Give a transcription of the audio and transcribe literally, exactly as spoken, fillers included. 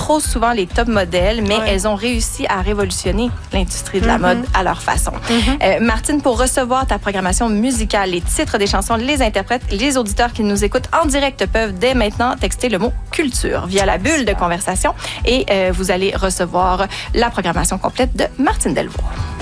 trop souvent les top modèles, mais ouais. elles ont réussi à révolutionner l'industrie de la mm-hmm. mode à leur façon. Mm-hmm. Euh, Martine, pour recevoir ta programmation musicale, les titres des chansons, les interprètes, les auditeurs qui nous écoutent en direct peuvent dès maintenant texter le mot culture via la bulle de conversation et euh, vous allez recevoir la programmation complète de Martine Delvaux.